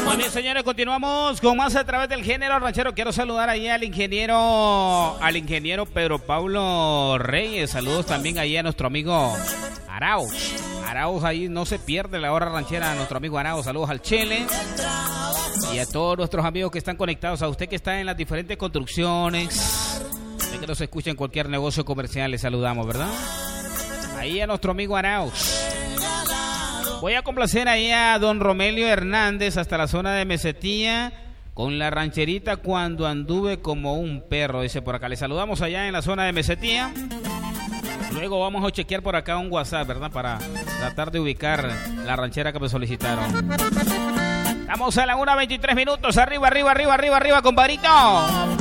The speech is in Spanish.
Muy bien, señores, continuamos con más a través del género ranchero. Quiero saludar ahí al ingeniero Pedro Pablo Reyes. Saludos también ahí a nuestro amigo Arauz. Arauz, ahí no se pierde la hora ranchera, a nuestro amigo Arauz. Saludos al Chele y a todos nuestros amigos que están conectados. A usted que está en las diferentes construcciones, que nos escucha en cualquier negocio comercial, le saludamos, ¿verdad? Ahí a nuestro amigo Arauz. Voy a complacer ahí a don Romelio Hernández hasta la zona de Mesetía con la rancherita Cuando anduve como un perro, dice por acá. Le saludamos allá en la zona de Mesetía. Luego vamos a chequear por acá un WhatsApp, ¿verdad? Para tratar de ubicar la ranchera que me solicitaron. Estamos a la 1:23 minutos. Arriba, compadrito.